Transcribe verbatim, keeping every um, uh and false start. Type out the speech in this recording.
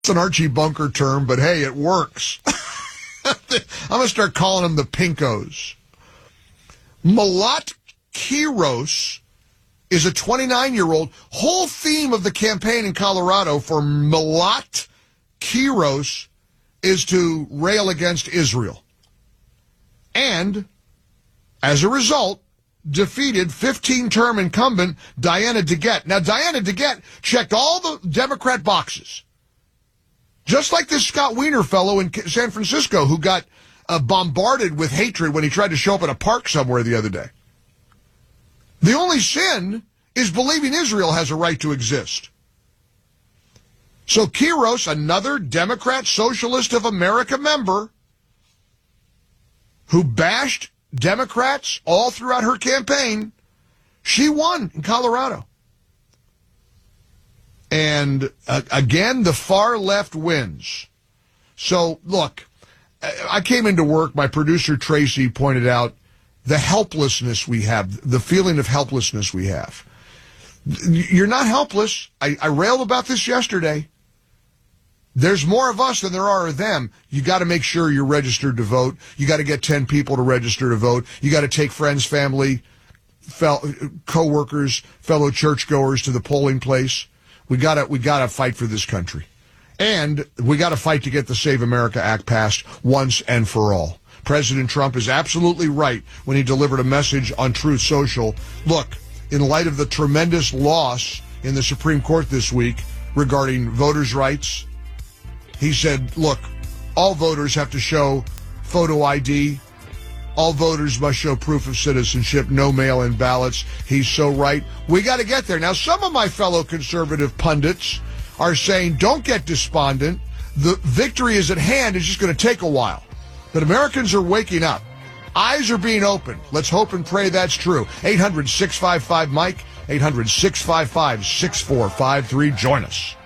It's an Archie Bunker term, but hey, it works. I'm going to start calling them the Pinkos. Malat Quiros is a twenty-nine-year-old. Whole theme of the campaign in Colorado for Malat Quiros is to rail against Israel. And, as a result, defeated fifteen-term incumbent Diana DeGette. Now, Diana DeGette checked all the Democrat boxes. Just like this Scott Wiener fellow in San Francisco who got uh, bombarded with hatred when he tried to show up in a park somewhere the other day. The only sin is believing Israel has a right to exist. So Quiros, another Democrat Socialist of America member, who bashed Democrats all throughout her campaign, she won in Colorado. And uh, again, the far left wins. So, look, I came into work, my producer Tracy pointed out the helplessness we have, the feeling of helplessness we have. You're not helpless. I, I railed about this yesterday. There's more of us than there are of them. You got to make sure you're registered to vote. You got to get ten people to register to vote. You got to take friends, family, fel- co-workers, fellow churchgoers to the polling place. We got to we got to fight for this country. And we got to fight to get the Save America Act passed once and for all. President Trump is absolutely right when he delivered a message on Truth Social. Look, in light of the tremendous loss in the Supreme Court this week regarding voters' rights, he said, look, all voters have to show photo I D. All voters must show proof of citizenship, no mail-in ballots. He's so right. We got to get there. Now, some of my fellow conservative pundits are saying, don't get despondent. The victory is at hand. It's just going to take a while. But Americans are waking up. Eyes are being opened. Let's hope and pray that's true. eight hundred, six five five, Mike, eight hundred, six five five, six four five three. Join us.